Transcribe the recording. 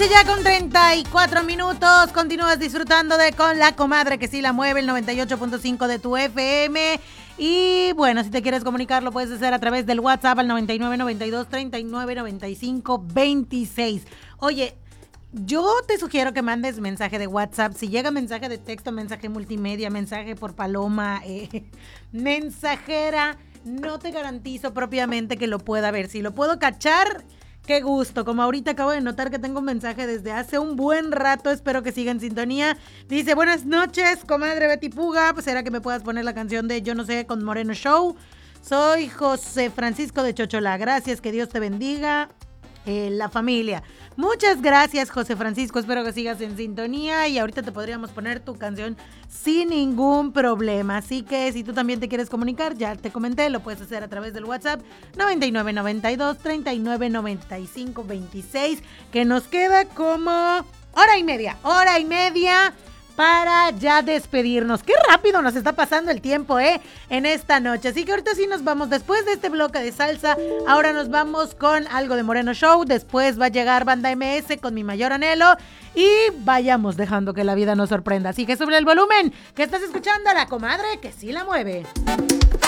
Ya con 34 minutos, continúas disfrutando de Con la Comadre, que sí la mueve, el 98.5 de tu FM. Y bueno, si te quieres comunicar, lo puedes hacer a través del WhatsApp al 99 92 39 95 26. Oye, yo te sugiero que mandes mensaje de WhatsApp. Si llega mensaje de texto, mensaje multimedia, mensaje por paloma, mensajera, no te garantizo propiamente que lo pueda ver. Si lo puedo cachar, qué gusto. Como ahorita acabo de notar que tengo un mensaje desde hace un buen rato. Espero que siga en sintonía. Dice, buenas noches, comadre Betty Puga. Pues será que me puedas poner la canción de Yo No Sé con Moreno Show. Soy José Francisco de Chochola. Gracias, que Dios te bendiga. La familia. Muchas gracias, José Francisco. Espero que sigas en sintonía y ahorita te podríamos poner tu canción sin ningún problema. Así que si tú también te quieres comunicar, ya te comenté, lo puedes hacer a través del WhatsApp 99 92 39 95 26, que nos queda como hora y media para ya despedirnos. Qué rápido nos está pasando el tiempo, en esta noche. Así que ahorita sí nos vamos. Después de este bloque de salsa, ahora nos vamos con algo de Moreno Show. Después va a llegar Banda MS con Mi Mayor Anhelo. Y vayamos dejando que la vida nos sorprenda. Así que sube el volumen, que estás escuchando a la comadre que sí la mueve.